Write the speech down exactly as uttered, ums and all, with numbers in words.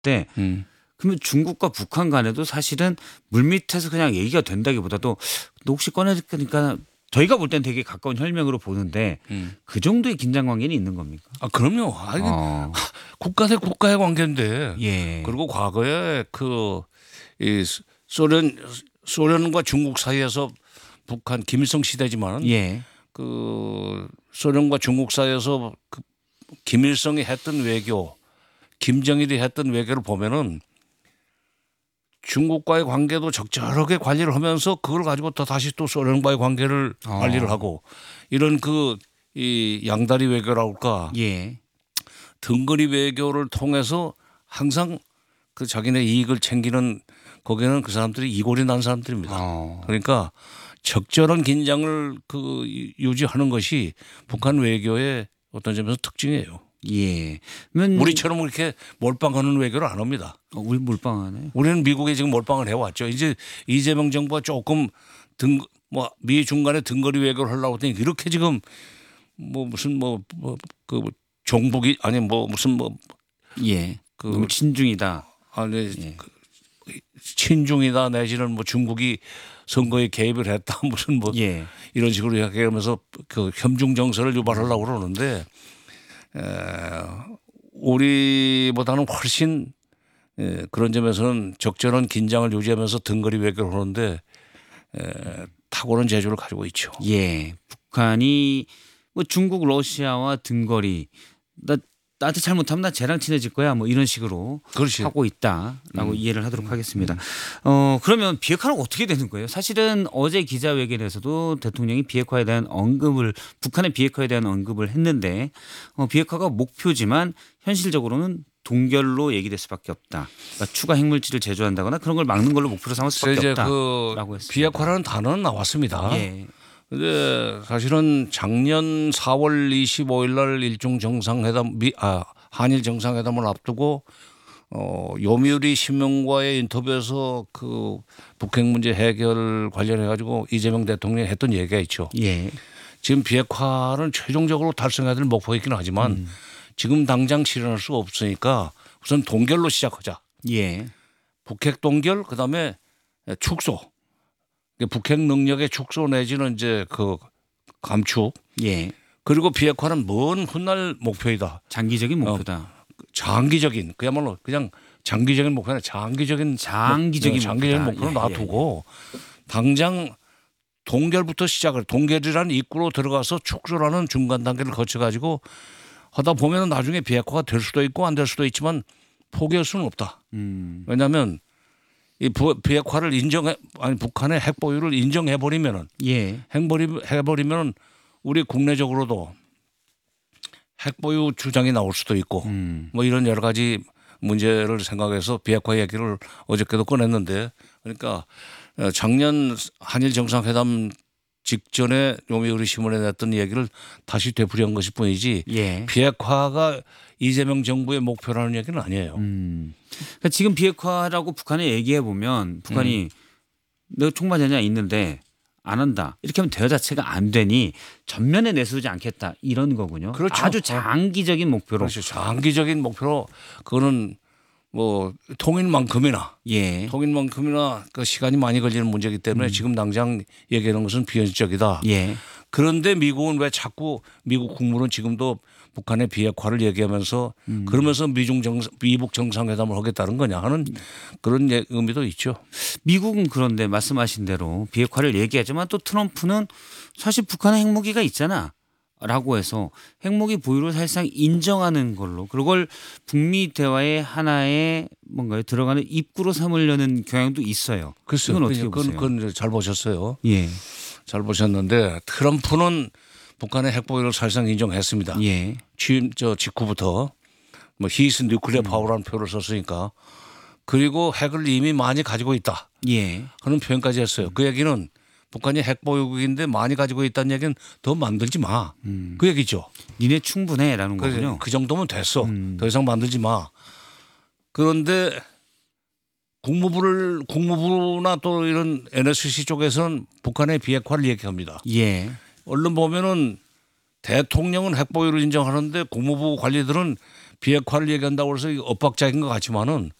때 음. 그러면 중국과 북한 간에도 사실은 물밑에서 그냥 얘기가 된다기보다도 혹시 꺼내니까 저희가 볼 땐 되게 가까운 혈맹으로 보는데 음. 그 정도의 긴장 관계는 있는 겁니까? 아 그럼요. 아, 이게 어. 국가 대 국가의 관계인데. 예. 그리고 과거에 그 이 소련 소련과 중국 사이에서 북한 김일성 시대지만 예. 그 소련과 중국 사이에서 그 김일성이 했던 외교, 김정일이 했던 외교를 보면은 중국과의 관계도 적절하게 관리를 하면서 그걸 가지고 또 다시 또 소련과의 관계를 어. 관리를 하고 이런 그 이 양다리 외교라고 할까 예. 등거리 외교를 통해서 항상 그 자기네 이익을 챙기는 거기에는 그 사람들이 이골이 난 사람들입니다. 어. 그러니까 적절한 긴장을 그 유지하는 것이 북한 외교의 어떤 점에서 특징이에요. 예. 그러면 우리처럼 그렇게 몰빵하는 외교를 안 합니다. 어, 우리 몰빵하네. 우리는 미국에 지금 몰빵을 해왔죠. 이제 이재명 정부가 조금 등 뭐 미 중간에 등거리 외교를 하려고 했더니 이렇게 지금 뭐 무슨 뭐 그 종북이 아니 뭐 무슨 뭐 예. 그 너무 친중이다. 아니 예. 그 친중이다 내지는 뭐 중국이 선거에 개입을 했다 무슨 뭐 예. 이런 식으로 이야기하면서 그 혐중 정서를 유발하려고 그러는데 에, 우리보다는 훨씬 에, 그런 점에서는 적절한 긴장을 유지하면서 등거리 외교를 하는데 에, 탁월한 재주를 가지고 있죠. 예. 북한이 뭐 중국 러시아와 등거리 나 나한테 잘못하면 나 쟤랑 친해질 거야 뭐 이런 식으로 그렇지. 하고 있다라고 음. 이해를 하도록 하겠습니다. 어 그러면 비핵화는 어떻게 되는 거예요? 사실은 어제 기자회견에서도 대통령이 비핵화에 대한 언급을 북한의 비핵화에 대한 언급을 했는데 어, 비핵화가 목표지만 현실적으로는 동결로 얘기될 수밖에 없다. 그러니까 추가 핵물질을 제조한다거나 그런 걸 막는 걸로 목표로 삼을 수밖에 이제 없다라고 그 했습니다. 비핵화라는 단어는 나왔습니다. 예. 근데 사실은 작년 사월 이십오일 날 일중 정상회담 미, 아, 한일 정상회담을 앞두고 어, 요미우리 신문과의 인터뷰에서 그 북핵 문제 해결 관련해 가지고 이재명 대통령이 했던 얘기가 있죠. 예. 지금 비핵화는 최종적으로 달성해야 될 목표이긴 하지만 음. 지금 당장 실현할 수가 없으니까 우선 동결로 시작하자. 예. 북핵 동결 그다음에 축소. 북핵 능력의 축소 내지는 이제 그 감축. 예. 그리고 비핵화는 먼 훗날 목표이다. 장기적인 목표다. 장기적인 그야말로 그냥 장기적인 목표는 장기적인 장기적인 목, 장기적인 목표다. 목표를 예, 놔두고 당장 동결부터 시작을 동결이라는 입구로 들어가서 축소라는 중간 단계를 거쳐 가지고 하다 보면 나중에 비핵화가 될 수도 있고 안 될 수도 있지만 포기할 수는 없다. 음. 왜냐하면 이 비핵화를 인정해 아니 북한의 핵 보유를 인정해 버리면은 예. 핵보리 해버리면 우리 국내적으로도 핵 보유 주장이 나올 수도 있고 음. 뭐 이런 여러 가지 문제를 생각해서 비핵화 얘기를 어저께도 꺼냈는데 그러니까 작년 한일 정상회담 직전에 요미우리 신문에 냈던 얘기를 다시 되풀이한 것일 뿐이지 예. 비핵화가 이재명 정부의 목표라는 얘기는 아니에요. 음. 그러니까 지금 비핵화라고 북한에 얘기해 보면 북한이 음. 너 총맞이냐 있는데 안 한다. 이렇게 하면 대화 자체가 안 되니 전면에 내세우지 않겠다 이런 거군요. 그렇죠. 아주 장기적인 목표로. 그렇죠. 장기적인 목표로 그거는 뭐 통일만큼이나 예. 통일만큼이나 그 시간이 많이 걸리는 문제이기 때문에 음. 지금 당장 얘기하는 것은 비현실적이다. 예. 그런데 미국은 왜 자꾸 미국 국무는 지금도 북한의 비핵화를 얘기하면서 음. 그러면서 미중 정 미북 정상회담을 하겠다는 거냐 하는 그런 의미도 있죠. 미국은 그런데 말씀하신 대로 비핵화를 얘기하지만 또 트럼프는 사실 북한에 핵무기가 있잖아. 라고 해서 핵무기 보유를 사실상 인정하는 걸로 그걸 북미 대화의 하나의 뭔가요 들어가는 입구로 삼으려는 경향도 있어요. 글쎄요. 그건 어떻게 그건, 보세요? 그건 잘 보셨어요. 예. 잘 보셨는데 트럼프는 북한의 핵 보유를 사실상 인정했습니다. 예. 취임 저 직후부터 뭐 히스 뉴클리어 파워라는 표를 썼으니까 그리고 핵을 이미 많이 가지고 있다 예. 하는 표현까지 했어요. 그 얘기는 북한이 핵 보유국인데 많이 가지고 있다는 얘기는 더 만들지 마. 음. 그 얘기죠. 니네 충분해라는 그, 거군요. 그 정도면 됐어. 음. 더 이상 만들지 마. 그런데 국무부를 국무부나 또 이런 엔에스씨 쪽에서는 북한의 비핵화를 얘기합니다. 예. 언론 보면은 대통령은 핵 보유를 인정하는데 국무부 관리들은 비핵화를 얘기한다고 해서 엇박자인 것 같지만은